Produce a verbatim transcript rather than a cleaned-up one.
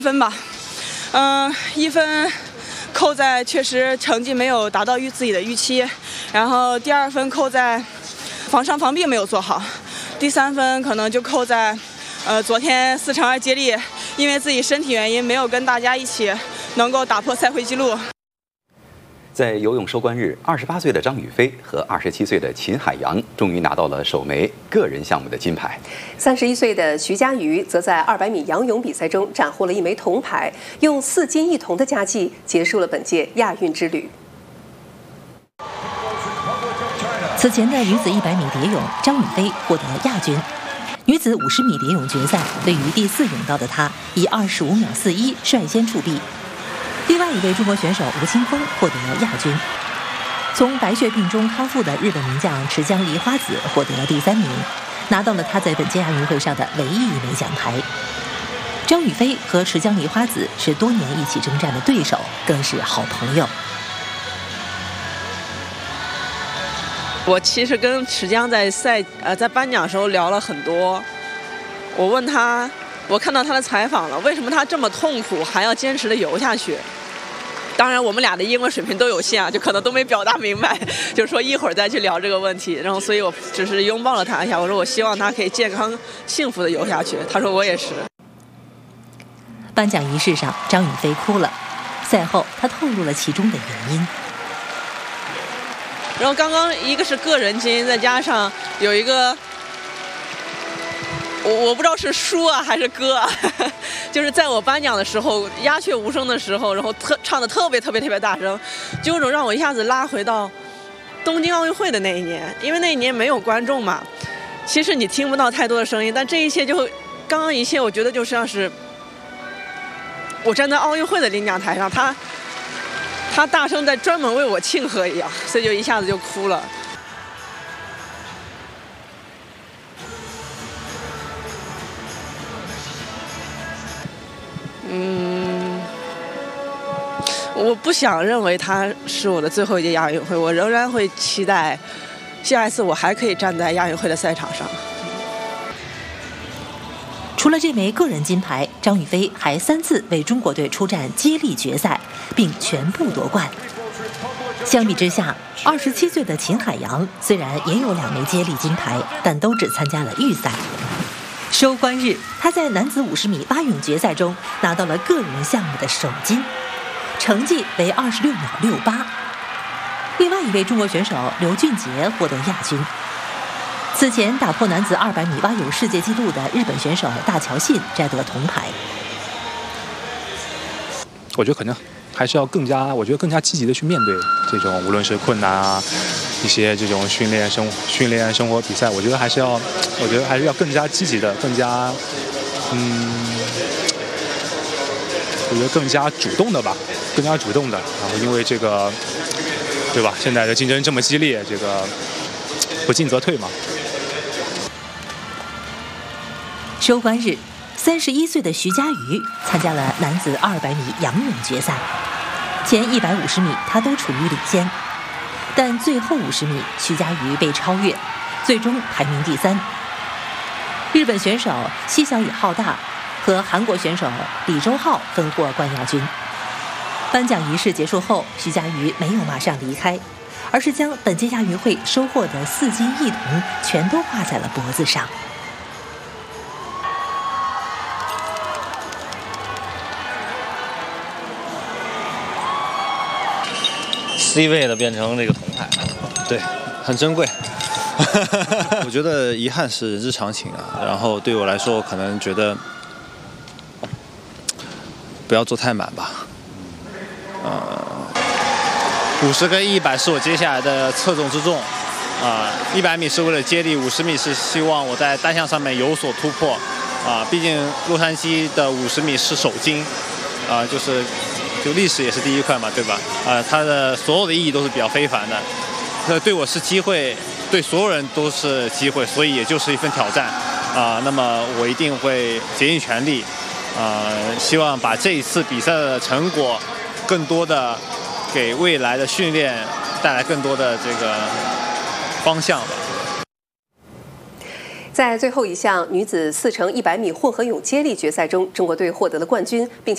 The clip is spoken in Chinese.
分吧，嗯、呃，一分扣在确实成绩没有达到预自己的预期，然后第二分扣在防伤防病没有做好，第三分可能就扣在呃昨天四乘二接力，因为自己身体原因没有跟大家一起能够打破赛会纪录。 在游泳收官日，二十八岁的张雨霏和二十七岁的秦海洋终于拿到了首枚个人项目的金牌。 三十一岁的徐嘉余则在二百米仰泳比赛中斩获了一枚铜牌，用四金一铜的佳绩结束了本届亚运之旅。 此前的女子一百米蝶泳，张雨霏获得亚军。女子五十米蝶泳决赛，位于第四泳道的她以二十五秒四一率先触壁。另外一位中国选手吴青峰获得亚军。从白血病中康复的日本名将池江梨花子获得第三名，拿到了她在本届亚运会上的唯一一枚奖牌。张雨霏和池江梨花子是多年一起征战的对手，更是好朋友。 我其实跟池江在赛呃在颁奖的时候聊了很多，我问他，我看到他的采访了，为什么他这么痛苦还要坚持的游下去？当然我们俩的英文水平都有限啊，就可能都没表达明白，就说一会儿再去聊这个问题。然后所以我只是拥抱了他一下，我说我希望他可以健康幸福的游下去。他说我也是。 颁奖仪式上，张雨霏哭了，赛后她透露了其中的原因。 然后刚刚一个是个人金，再加上有一个我我不知道是叔啊还是哥啊，就是在我颁奖的时候鸦雀无声的时候，然后特唱的特别特别特别大声，就有种让我一下子拉回到东京奥运会的那一年，因为那一年没有观众嘛，其实你听不到太多的声音，但这一切就刚刚一切我觉得就像是我站在奥运会的领奖台上，他他大声在专门为我庆贺一样，所以就一下子就哭了。嗯，我不想认为它是我的最后一届亚运会，我仍然会期待下一次我还可以站在亚运会的赛场上。 除了这枚个人金牌，张雨霏还三次为中国队出战接力决赛，并全部夺冠。相比之下，二十七岁的秦海洋虽然也有两枚接力金牌，但都只参加了预赛。收官日，他在男子五十米蛙泳决赛中拿到了个人项目的首金，成绩为二十六秒六八。另外一位中国选手刘俊杰获得亚军。此前打破男子二百米蛙泳世界纪录的日本选手大桥信摘得铜牌。 我觉得可能还是要更加，我觉得更加积极的去面对这种无论是困难啊，一些这种训练生训练生活比赛，我觉得还是要，我觉得还是要更加积极的，更加，嗯，我觉得更加主动的吧，更加主动的。然后因为这个，对吧？现在的竞争这么激烈，这个不进则退嘛。 收官日，三十一岁的徐嘉余参加了男子二百米仰泳决赛。前一百五十米他都处于领先，但最后五十米徐嘉余被超越，最终排名第三。日本选手西小野浩大和韩国选手李周浩分获冠亚军。颁奖仪式结束后，徐嘉余没有马上离开，而是将本届亚运会收获的四金一铜全都挂在了脖子上。 C 位的变成这个铜牌，对，很珍贵。 我觉得遗憾是日常情啊，然后对我来说，我可能觉得不要做太满吧。呃，五十跟一百是我接下来的侧重之重，啊、呃，一百米是为了接力，五十米是希望我在单项上面有所突破，啊、呃，毕竟洛杉矶的五十米是首金，啊、呃，就是。就历史也是第一块嘛，对吧？啊、呃，它的所有的意义都是比较非凡的。那对我是机会，对所有人都是机会，所以也就是一份挑战啊、呃。那么我一定会竭尽全力，啊、呃，希望把这一次比赛的成果，更多的给未来的训练带来更多的这个方向吧。 在最后一项女子四乘一百米混合泳接力决赛中，中国队获得了冠军，并且